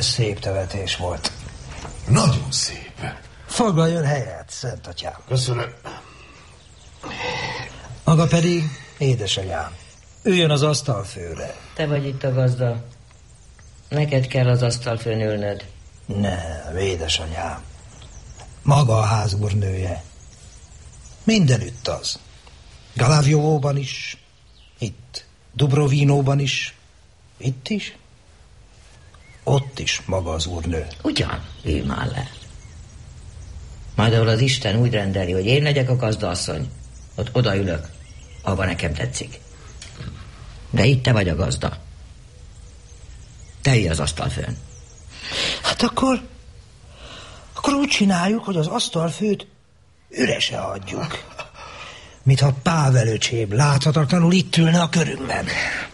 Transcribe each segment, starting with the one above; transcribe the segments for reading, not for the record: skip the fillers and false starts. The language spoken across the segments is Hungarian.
Ez szép temetés volt. Nagyon szép. Foglaljon helyet, Szent Atyám. Köszönöm. Maga pedig, édesanyám, üljön az asztalfőre. Te vagy itt a gazda. Neked kell az asztalfőn ülnöd. Nem, édesanyám. Maga a ház úrnője. Mindenütt az. Galavjóban is, itt, Dubrovinóban is, itt is, ott is maga az úrnő. Ugyan, ülj már le. Majd ahol az Isten úgy rendeli, hogy én legyek a gazdaasszony, ott odaülök, ahova nekem tetszik. De itt te vagy a gazda. Te ülj az asztalfőn. Hát akkor úgy csináljuk, hogy az asztalfőt ürese adjuk. Mintha Pável öcsém láthatatlanul itt ülne a körünkben.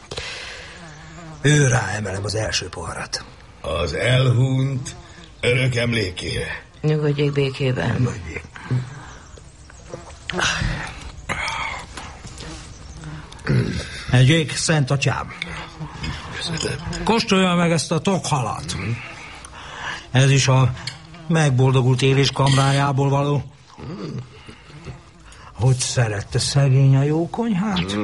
Őrá emelem az első poharat. Az elhunyt örök emlékére. Nyugodjék békében. Nyugodjék. Egyék, Szent Atyám. Kóstolja meg ezt a tokhalat. Ez is a megboldogult élés kamrájából való. Hogy szerette szegény a jó konyhát?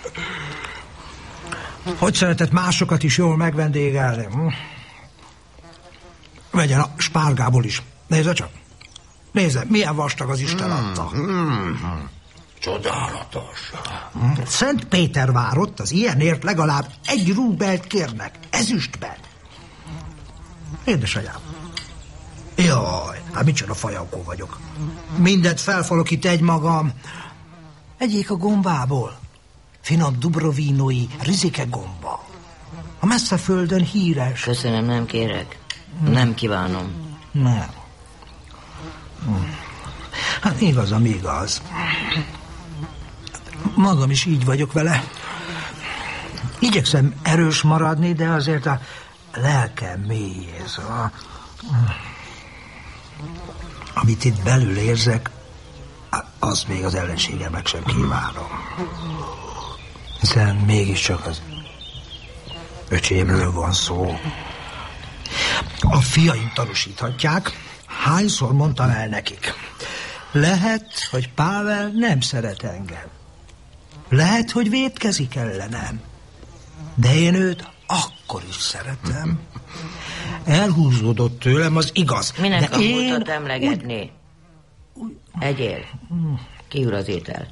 Hogy szeretett másokat is jól megvendégelni? Vegyen a spárgából is. Nézze csak. Nézze, milyen vastag az Isten adta. Csodálatos. Szent Péter várott, az ilyenért legalább 1 rubelt kérnek, ezüstben. Édesanyám. Jaj, hát micsoda fajankó vagyok. Mindent felfalok itt egymagam. Egyék a gombából. Finom dubrovinói rizike gomba. A messze földön híres. Köszönöm, nem kérek. Nem kívánom. Nem. Hát igazam, igaz. Magam is így vagyok vele. Igyekszem erős maradni, de azért a lelkem mélyéz. Amit itt belül érzek, az még az ellenségemnek sem kívánom. Hiszen mégiscsak az öcsémről van szó. A fiaim tanúsíthatják, hányszor mondtam el nekik. Lehet, hogy Pável nem szeret engem. Lehet, hogy vétkezik ellenem. De én őt akkor is szeretem. Elhúzódott tőlem, az igaz. Minek a múltat emlegetni? Egyél. Kiül az étel.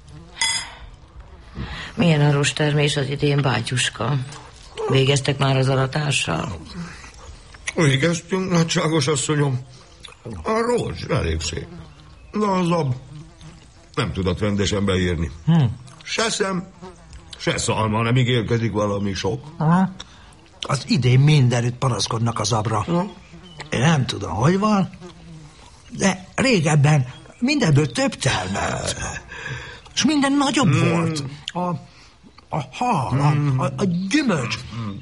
Milyen a rostermés az idén, bátyuska? Végeztek már az aratással? Végeztünk, nagyságos asszonyom. A rózs elég szép. De az a nem tudott rendesen beírni. Se szem, se szalma, nem ígérkezik valami sok. Az idén mindenütt panaszkodnak az abra. Én nem tudom, hogy van, de régebben mindenből több termelt. És minden nagyobb volt. A hal, a gyümölcs.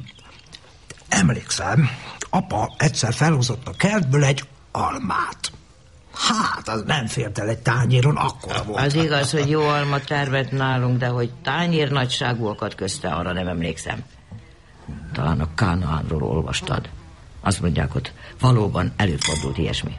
Emlékszem, apa egyszer felhozott a kertből egy almát. Hát, az nem fért el egy tányéron, akkora volt. Az igaz, hogy jó alma termett nálunk, de hogy tányér nagyságúakat közte, arra nem emlékszem. Talán a Kánaánról olvastad. Azt mondják, ott valóban előfordult ilyesmi.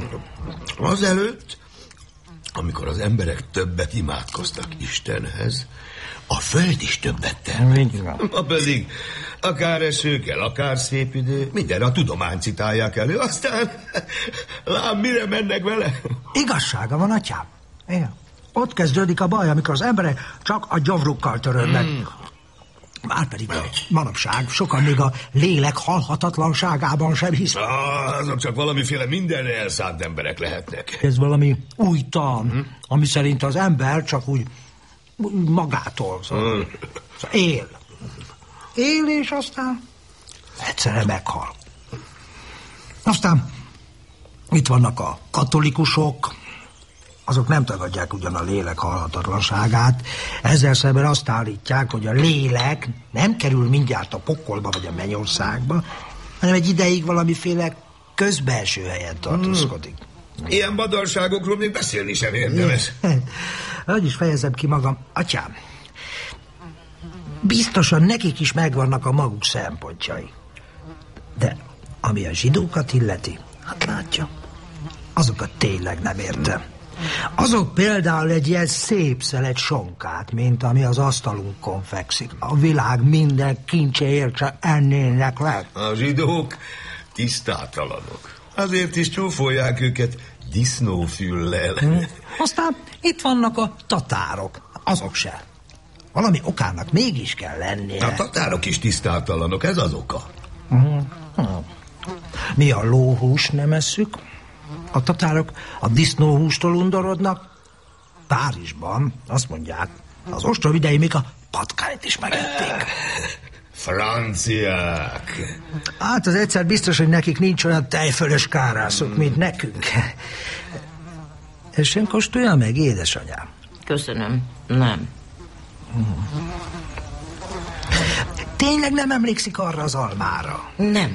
Azelőtt, amikor az emberek többet imádkoztak Istenhez, a föld is többet termett. Ma pedig akár eső kell, akár szép idő, minden a tudományt citálják elő, aztán lám, mire mennek vele? Igazsága van, atyám. Igen. Ott kezdődik a baj, amikor az emberek csak a gyavrukkal törődnek. Márpedig manapság sokan még a lélek halhatatlanságában sem hisz. Azok csak valamiféle mindenre elszánt emberek lehetnek. Ez valami új tan, ami szerint az ember csak úgy magától él. Él, és aztán egyszerre meghal. Aztán itt vannak a katolikusok, azok nem tagadják ugyan a lélek halhatatlanságát, ezzel szemben azt állítják, hogy a lélek nem kerül mindjárt a pokolba vagy a mennyországba, hanem egy ideig valamiféle közbelső helyen tartózkodik. Ilyen badarságokról még beszélni sem érdemes. Hogy is fejezem ki magam, atyám. Biztosan nekik is megvannak a maguk szempontjai. De a ami a zsidókat illeti, hát látja, azokat tényleg nem értem. Azok például egy ilyen szép szelet sonkát, mint ami az asztalunkon fekszik. A világ minden kincséért csak ennének le. A zsidók tisztátalanok. Azért is csúfolják őket disznófüllel. Aztán itt vannak a tatárok, azok se. Valami okának mégis kell lennie. A tatárok is tisztátalanok, ez az oka. Mi a lóhús nem esszük? A tatárok a disznóhústól undorodnak. Párizsban azt mondják, az ostrom idején még a patkányt is megették. Franciák. Hát az egyszer biztos, hogy nekik nincs olyan tejfölös kárászuk, mint nekünk. Ez sem kóstolja meg, édesanyám? Köszönöm, nem. Tényleg nem emlékszik arra az almára? Nem.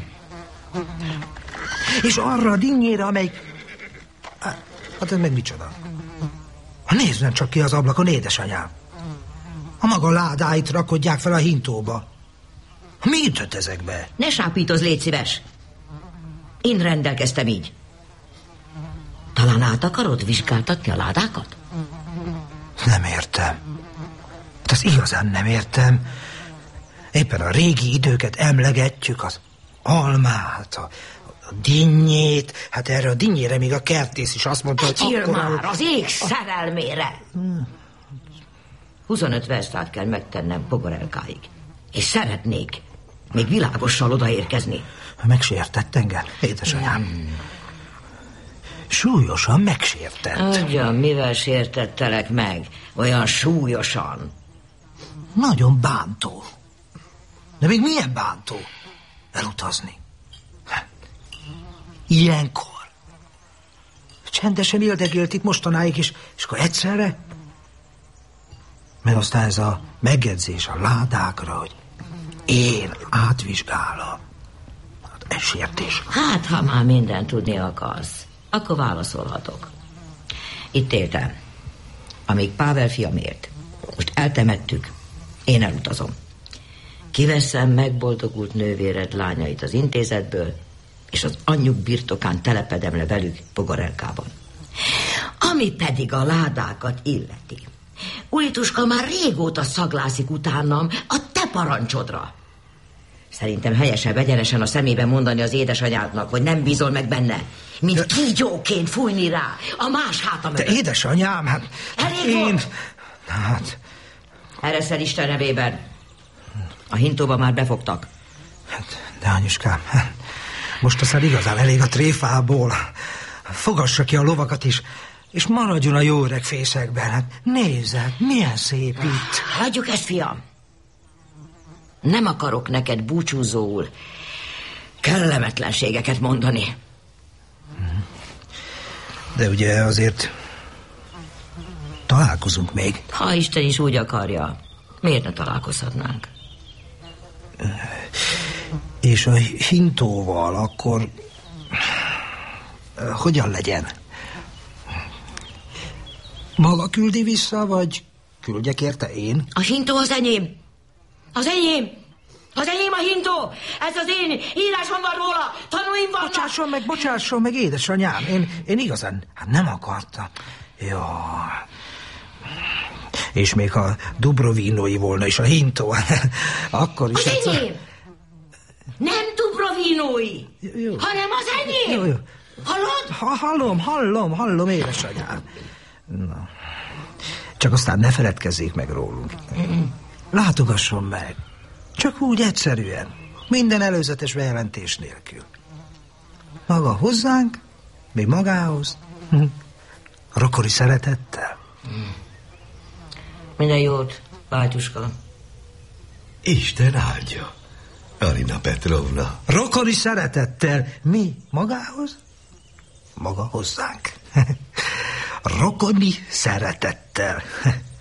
És arra a dinnyére, amelyik... Hát ez meg micsoda? Nézzen csak ki az ablakon, édesanyám. A maga ládáit rakodják fel a hintóba. Mi jutott ezekbe? Ne sápítozz, légy szíves. Én rendelkeztem így. Talán át akarod vizsgáltatni a ládákat? Nem értem. Hát az igazán nem értem. Éppen a régi időket emlegetjük, az almát, a dinnyét. Hát erre a dinnyére még a kertész is azt mondta, hogy akkor... már, az ég szerelmére! 25 versztát kell megtennem Pogorelkáig. És szeretnék még világossal odaérkezni. Megsértett engem, édesanyám. Súlyosan megsértett. Adja, mivel sértettelek meg? Olyan súlyosan. Nagyon bántó. De még milyen bántó? Elutazni. Ilyenkor. Csendesen éldegélt itt mostanáig is, és akkor egyszerre... Meg aztán ez a megjegyzés a ládákra, hogy én átvizsgálom. Hát ez sértés. Hát, ha már mindent tudni akarsz, akkor válaszolhatok. Itt éltem, amíg Pável fiam élt. Most eltemettük, én elutazom. Kiveszem megboldogult nővéred lányait az intézetből, és az anyjuk birtokán telepedem le velük Pogorelkában. Ami pedig a ládákat illeti. Ulituska már régóta szaglászik utánam a te parancsodra. Szerintem helyesebb egyenesen a szemébe mondani az édesanyádnak, hogy nem bízol meg benne, mint kígyóként fújni rá a más háta mögött. Te édesanyám, hát elég volt. Hát... Ereszel Isten nevében. A hintóba már befogtak. Hát, de anyuskám, most aztán igazán elég a tréfából. Fogassa ki a lovakat is, és maradjon a jó öreg fészekben. Hát nézd, milyen szép itt. Hagyjuk ezt, fiam. Nem akarok neked búcsúzóul kellemetlenségeket mondani. De ugye azért találkozunk még. Ha Isten is úgy akarja, miért ne találkozhatnánk? És a hintóval akkor hogyan legyen? Maga küldi vissza, vagy küldjek érte én? A hintó az enyém. Az enyém. Az enyém a hintó. Ez az én írásom van róla. Tanúim vannak. Bocsásson meg, édesanyám. Én igazán nem akartam. Jó. És még ha Dubrovinói volna is a hintó, akkor is... Az enyém. Nem Dubrovinói, hanem az enyém. Jó. Hallod? Hallom, édesanyám. Na. Csak aztán ne feledkezzék meg rólunk. Látogasson meg. Csak úgy egyszerűen. Minden előzetes bejelentés nélkül. Maga hozzánk, még magához. Rokoni szeretettel. Minden jót, Bátyuska. Isten áldja, Alina Petrovna. Rokoni szeretettel. Mi magához? Maga hozzánk. Rokoni szeretettel.